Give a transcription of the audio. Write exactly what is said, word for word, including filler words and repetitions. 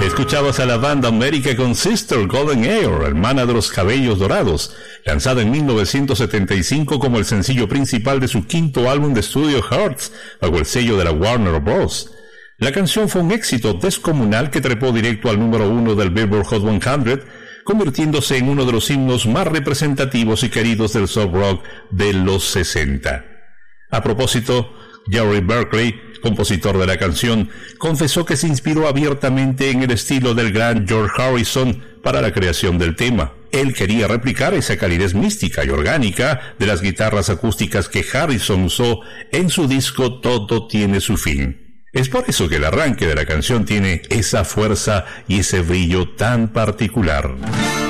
Escuchabas a la banda América con Sister Golden Hair, hermana de los cabellos dorados, lanzada en mil novecientos setenta y cinco como el sencillo principal de su quinto álbum de estudio Hearts, bajo el sello de la Warner Bros. La canción fue un éxito descomunal que trepó directo al número uno del Billboard Hot cien, convirtiéndose en uno de los himnos más representativos y queridos del soft rock de los sesenta. A propósito, Jerry Berkeley, compositor de la canción, confesó que se inspiró abiertamente en el estilo del gran George Harrison para la creación del tema. Él quería replicar esa calidez mística y orgánica de las guitarras acústicas que Harrison usó en su disco Todo tiene su fin. Es por eso que el arranque de la canción tiene esa fuerza y ese brillo tan particular.